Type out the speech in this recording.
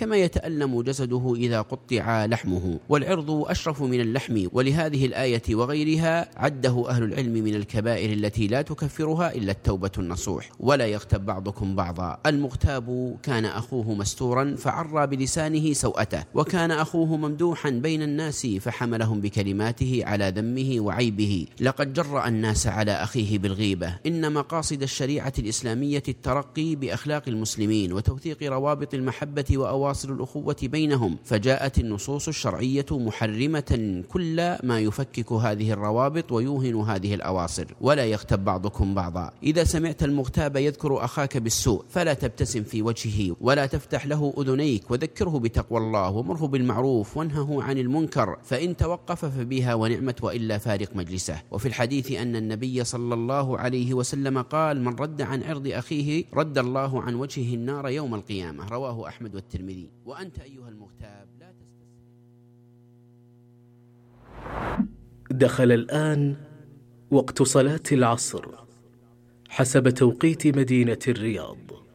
كما يتألم جسده إذا قطع لحمه، والعرض أشرف من اللحم. ولهذه الآية وغيرها عده أهل العلم من الكبائر التي لا تكفرها إلا التوبة النصوح. ولا يغتب بعضكم بعضا. المغتاب كان أخوه مستورا فعرى بلسانه سوءته، وكان أخوه ممدوحا بين الناس فحملهم بكلماته على ذمه وعيبه. لقد جرأ الناس على أخيه بالغيبة. إن مقاصد الشريعة الإسلامية الترقي بأخلاق المسلمين وتوثيق روابط المحبة وأواصر الأخوة بينهم، فجاءت النصوص الشرعية محرمة كل ما يفكك هذه الروابط ويوهن هذه الأواصر. ولا يغتب بعضكم بعضا. إذا سمعت المغتاب يذكر أخاك بالسوء فلا تبتسم في وجهه ولا تفتح له أذنيك، وذكره بتقوى الله ومره بالمعروف وانهه عن المنكر، فإن توقف فبها ونعمت وإلا فارق مجلسه. وفي الحديث أن النبي صلى الله عليه وسلم قال: من رد عن عرض أخيه رد الله عن وجهه النار يوم القيامة. رواه أحمد والترمذي. وأنت أيها المغتاب لا تستسلم. دخل الآن وقت صلاة العصر حسب توقيت مدينة الرياض.